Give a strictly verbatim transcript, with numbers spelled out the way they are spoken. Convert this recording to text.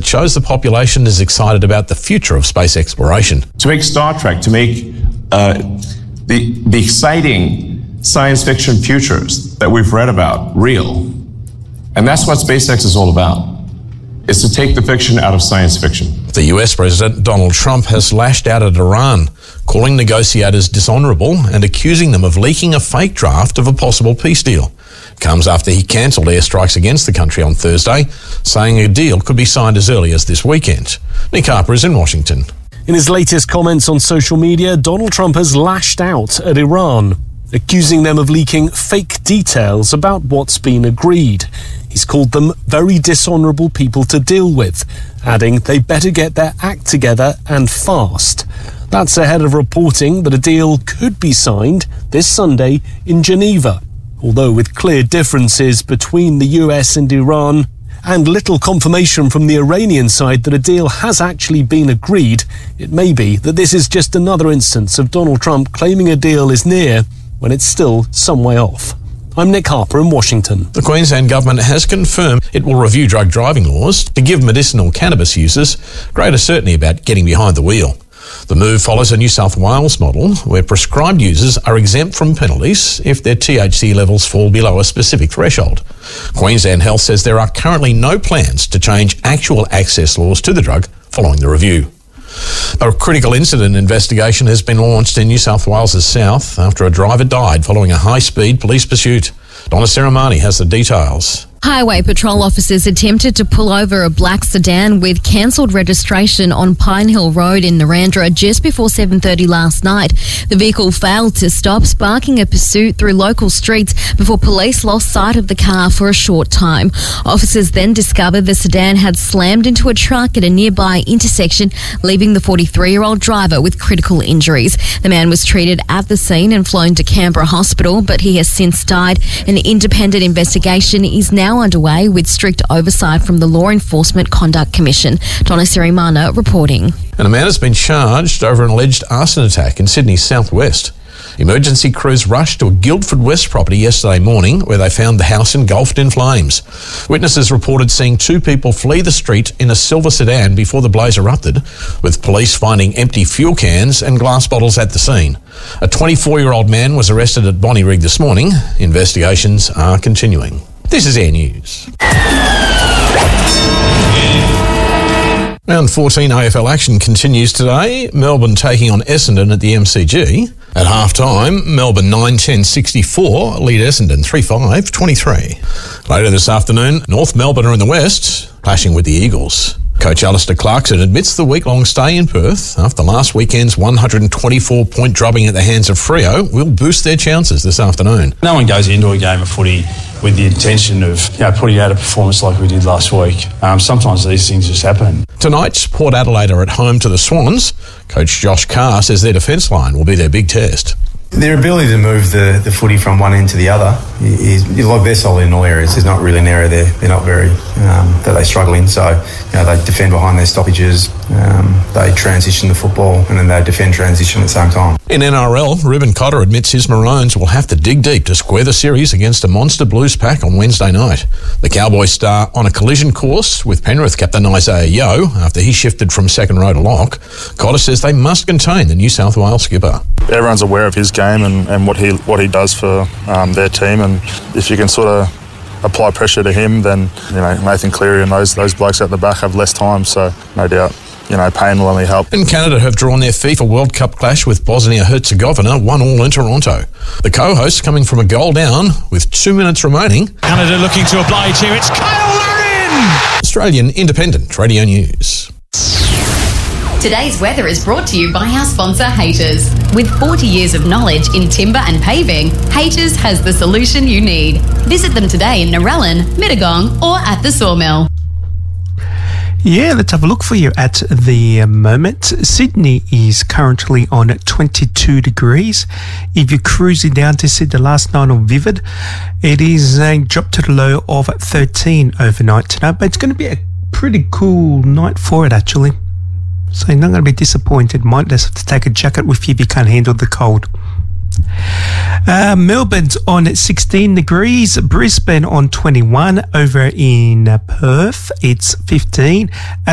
that shows the population is excited about the future of space exploration. To make Star Trek, to make uh, the, the exciting science fiction futures that we've read about real. And that's what SpaceX is all about, is to take the fiction out of science fiction. The U S President Donald Trump has lashed out at Iran, calling negotiators dishonourable and accusing them of leaking a fake draft of a possible peace deal. It comes after he cancelled airstrikes against the country on Thursday, saying a deal could be signed as early as this weekend. Nick Harper is in Washington. In his latest comments on social media, Donald Trump has lashed out at Iran, accusing them of leaking fake details about what's been agreed. He's called them very dishonourable people to deal with, adding they better get their act together and fast. That's ahead of reporting that a deal could be signed this Sunday in Geneva, although with clear differences between the U S and Iran and little confirmation from the Iranian side that a deal has actually been agreed. It may be that this is just another instance of Donald Trump claiming a deal is near when it's still some way off. I'm Nick Harper in Washington. The Queensland Government has confirmed it will review drug driving laws to give medicinal cannabis users greater certainty about getting behind the wheel. The move follows a New South Wales model where prescribed users are exempt from penalties if their T H C levels fall below a specific threshold. Queensland Health says there are currently no plans to change actual access laws to the drug following the review. A critical incident investigation has been launched in New South Wales' south after a driver died following a high-speed police pursuit. Donna Seremani has the details. Highway patrol officers attempted to pull over a black sedan with cancelled registration on Pine Hill Road in Narrandera just before seven thirty last night. The vehicle failed to stop, sparking a pursuit through local streets before police lost sight of the car for a short time. Officers then discovered the sedan had slammed into a truck at a nearby intersection, leaving the forty-three-year-old driver with critical injuries. The man was treated at the scene and flown to Canberra Hospital, but he has since died. An independent investigation is now underway with strict oversight from the Law Enforcement Conduct Commission. Donna Sirimana reporting. And a man has been charged over an alleged arson attack in Sydney's southwest. Emergency crews rushed to a Guildford West property yesterday morning where they found the house engulfed in flames. Witnesses reported seeing two people flee the street in a silver sedan before the blaze erupted, with police finding empty fuel cans and glass bottles at the scene. A twenty-four-year-old man was arrested at Bonnyrigg this morning. Investigations are continuing. This is Air News. Round fourteen A F L action continues today. Melbourne taking on Essendon at the M C G. At half-time, Melbourne nine ten sixty-four lead Essendon three five twenty-three. Later this afternoon, North Melbourne are in the west, clashing with the Eagles. Coach Alistair Clarkson admits the week-long stay in Perth after last weekend's one hundred twenty-four point drubbing at the hands of Freo will boost their chances this afternoon. No one goes into a game of footy with the intention of, you know, putting out a performance like we did last week. Um, sometimes these things just happen. Tonight, Port Adelaide are at home to the Swans. Coach Josh Carr says their defence line will be their big test. Their ability to move the, the footy from one end to the other is, is like they're solid in all areas. There's not really an area there they're not very um, that they struggle in. So you know, they defend behind their stoppages, um, they transition the football, and then they defend transition at the same time. In N R L, Ruben Cotter admits his Maroons will have to dig deep to square the series against a monster Blues pack on Wednesday night. The Cowboys star on a collision course with Penrith captain Isaiah Yeo after he shifted from second row to lock. Cotter says they must contain the New South Wales skipper. Everyone's aware of his game and, and what he what he does for um, their team, and if you can sort of apply pressure to him, then you know Nathan Cleary and those those blokes at the back have less time, so no doubt you know pain will only help. And Canada have drawn their FIFA World Cup clash with Bosnia-Herzegovina one all in Toronto. The co-hosts coming from a goal down with two minutes remaining. Canada looking to oblige here. It's Kyle Larin! Australian Independent Radio News. Today's weather is brought to you by our sponsor, Haters. With forty years of knowledge in timber and paving, Haters has the solution you need. Visit them today in Narellan, Mittagong or at the Sawmill. Yeah, let's have a look for you at the moment. Sydney is currently on twenty-two degrees. If you're cruising down to see the last night on Vivid, it is a drop to the low of thirteen overnight tonight, but it's going to be a pretty cool night for it actually. So you're not going to be disappointed. Might just have to take a jacket with you if you can't handle the cold. Uh, Melbourne's on sixteen degrees. Brisbane on twenty-one. Over in uh, Perth, it's fifteen.